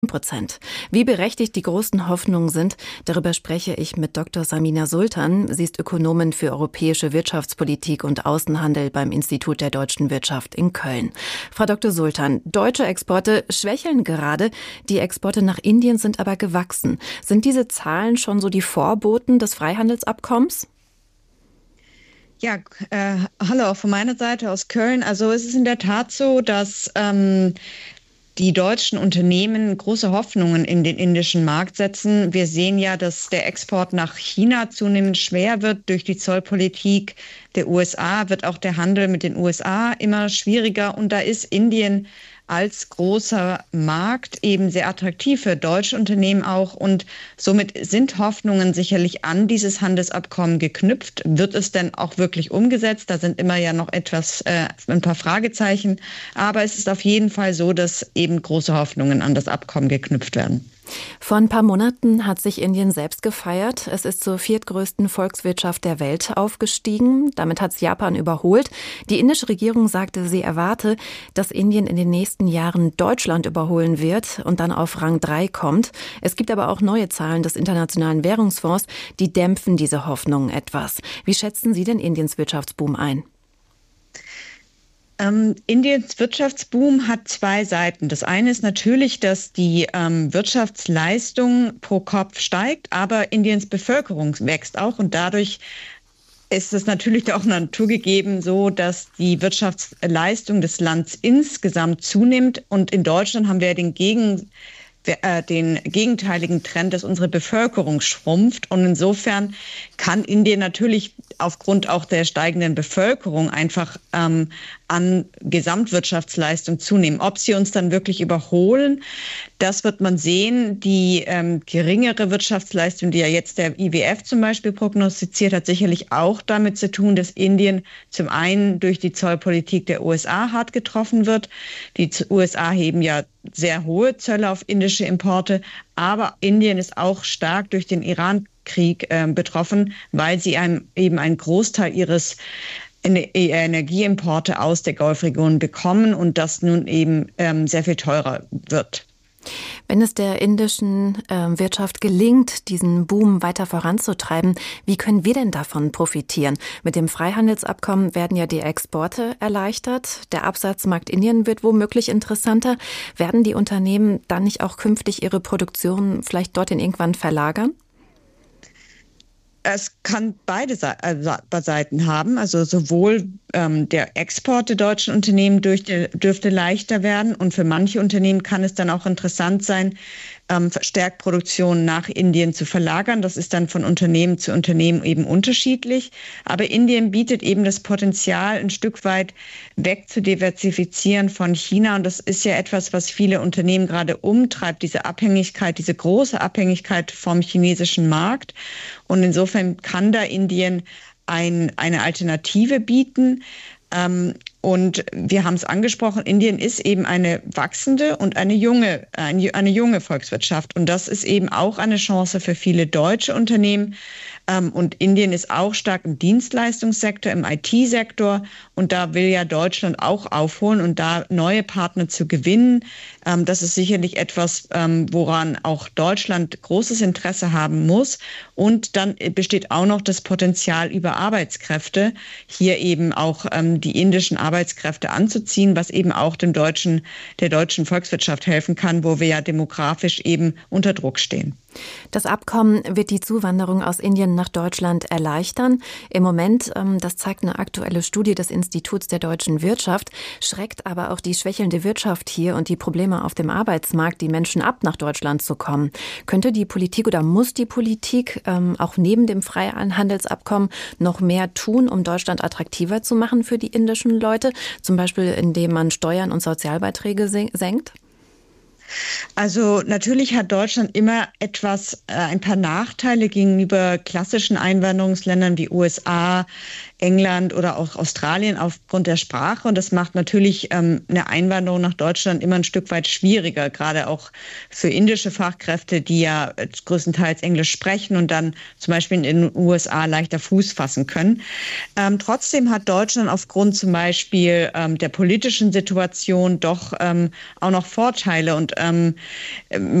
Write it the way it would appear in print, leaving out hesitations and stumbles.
Prozent. Wie berechtigt die großen Hoffnungen sind, darüber spreche ich mit Dr. Samina Sultan. Sie ist Ökonomin für europäische Wirtschaftspolitik und Außenhandel beim Institut der deutschen Wirtschaft in Köln. Frau Dr. Sultan, deutsche Exporte schwächeln gerade, die Exporte nach Indien sind aber gewachsen. Sind diese Zahlen schon so die Vorboten des Freihandelsabkommens? Ja, hallo auch von meiner Seite aus Köln. Also es ist in der Tat so, dass die deutschen Unternehmen große Hoffnungen in den indischen Markt setzen. Wir sehen ja, dass der Export nach China zunehmend schwer wird durch die Zollpolitik der USA, wird auch der Handel mit den USA immer schwieriger. Und da ist Indien als großer Markt eben sehr attraktiv für deutsche Unternehmen auch. Und somit sind Hoffnungen sicherlich an dieses Handelsabkommen geknüpft. Wird es denn auch wirklich umgesetzt? Da sind immer ja noch ein paar Fragezeichen. Aber es ist auf jeden Fall so, dass eben große Hoffnungen an das Abkommen geknüpft werden. Vor ein paar Monaten hat sich Indien selbst gefeiert. Es ist zur viertgrößten Volkswirtschaft der Welt aufgestiegen. Damit hat es Japan überholt. Die indische Regierung sagte, sie erwarte, dass Indien in den nächsten Jahren Deutschland überholen wird und dann auf Rang 3 kommt. Es gibt aber auch neue Zahlen des Internationalen Währungsfonds, die dämpfen diese Hoffnungen etwas. Wie schätzen Sie denn Indiens Wirtschaftsboom ein? Indiens Wirtschaftsboom hat zwei Seiten. Das eine ist natürlich, dass die Wirtschaftsleistung pro Kopf steigt, aber Indiens Bevölkerung wächst auch und dadurch ist es natürlich auch naturgegeben so, dass die Wirtschaftsleistung des Landes insgesamt zunimmt. Und in Deutschland haben wir den gegenteiligen Trend, dass unsere Bevölkerung schrumpft. Und insofern kann Indien natürlich aufgrund auch der steigenden Bevölkerung einfach an Gesamtwirtschaftsleistung zunehmen. Ob sie uns dann wirklich überholen, das wird man sehen. Die geringere Wirtschaftsleistung, die ja jetzt der IWF zum Beispiel prognostiziert, hat sicherlich auch damit zu tun, dass Indien zum einen durch die Zollpolitik der USA hart getroffen wird. Die USA heben ja sehr hohe Zölle auf indische Importe, aber Indien ist auch stark durch den Iran-Krieg betroffen, weil sie eben einen Großteil ihres Energieimporte aus der Golfregion bekommen und das nun eben sehr viel teurer wird. Wenn es der indischen Wirtschaft gelingt, diesen Boom weiter voranzutreiben, wie können wir denn davon profitieren? Mit dem Freihandelsabkommen werden ja die Exporte erleichtert. Der Absatzmarkt Indien wird womöglich interessanter. Werden die Unternehmen dann nicht auch künftig ihre Produktion vielleicht dorthin irgendwann verlagern? Es kann beide Seiten haben, also sowohl der Export der deutschen Unternehmen dürfte leichter werden und für manche Unternehmen kann es dann auch interessant sein, verstärkt Produktion nach Indien zu verlagern. Das ist dann von Unternehmen zu Unternehmen eben unterschiedlich. Aber Indien bietet eben das Potenzial, ein Stück weit weg zu diversifizieren von China. Und das ist ja etwas, was viele Unternehmen gerade umtreibt, diese Abhängigkeit, diese große Abhängigkeit vom chinesischen Markt. Und insofern kann da Indien eine Alternative bieten. Und wir haben es angesprochen, Indien ist eben eine wachsende und eine junge Volkswirtschaft. Und das ist eben auch eine Chance für viele deutsche Unternehmen. Und Indien ist auch stark im Dienstleistungssektor, im IT-Sektor. Und da will ja Deutschland auch aufholen und da neue Partner zu gewinnen. Das ist sicherlich etwas, woran auch Deutschland großes Interesse haben muss. Und dann besteht auch noch das Potenzial über Arbeitskräfte, hier eben auch die indischen Arbeitskräfte anzuziehen, was eben auch der deutschen Volkswirtschaft helfen kann, wo wir ja demografisch eben unter Druck stehen. Das Abkommen wird die Zuwanderung aus Indien nach Deutschland erleichtern. Im Moment, das zeigt eine aktuelle Studie des Instituts der deutschen Wirtschaft, schreckt aber auch die schwächelnde Wirtschaft hier und die Probleme auf dem Arbeitsmarkt die Menschen ab, nach Deutschland zu kommen. Könnte die Politik oder muss die Politik auch neben dem Freihandelsabkommen noch mehr tun, um Deutschland attraktiver zu machen für die indischen Leute? Zum Beispiel, indem man Steuern und Sozialbeiträge senkt? Also natürlich hat Deutschland immer ein paar Nachteile gegenüber klassischen Einwanderungsländern wie USA, England oder auch Australien aufgrund der Sprache. Und das macht natürlich eine Einwanderung nach Deutschland immer ein Stück weit schwieriger, gerade auch für indische Fachkräfte, die ja größtenteils Englisch sprechen und dann zum Beispiel in den USA leichter Fuß fassen können. Trotzdem hat Deutschland aufgrund zum Beispiel der politischen Situation doch auch noch Vorteile. Und